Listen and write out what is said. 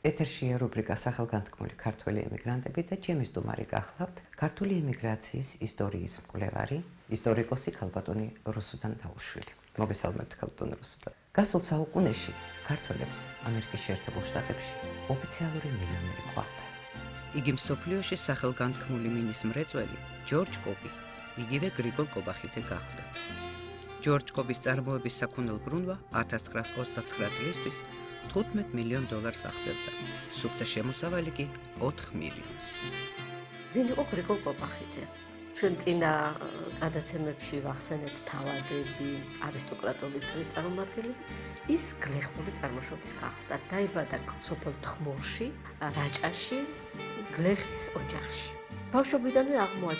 ეთერშია რუბრიკა სახელგანთქმული ქართველი ემიგრანტები და ჩემი სტუმარი გახლავთ ქართული ემიგრაციის ისტორიის მკვლევარი, ისტორიკოსი ქალბატონი რუსუდან დაუშვილი. მოგესალმებთ ქალბატონ რუსუდან. გასულ საუკუნეში ქართველებს ამერიკის შეერთებულ შტატებში ოფიციალური მილიონერი ჰყავდა. იგი მსოფლიოში სახელგანთქმული მინის მრეწველი ჯორჯ კობი, იგივე გრიგოლ კობახიძე გახლდათ. ჯორჯ კობის წარმოების საქონელ ბრუნვა 1929 წლისთვის $15 მილიონ აღწევდა. სუფთა შემოსავალი კი 4 მილიონს. ვინ იყო გრიგოლ კობახიძე? ჩვენ წინა გადაცემებში ვახსენეთ თავადები, არისტოკრატული წრის წარმომადგენლები, ის გლეხური წარმოშობის გახდა. დაიბადა სოფელ თხმორში, რაჭაში, გლეხის ოჯახში. ბავშვობიდანვე აღმოაჩინა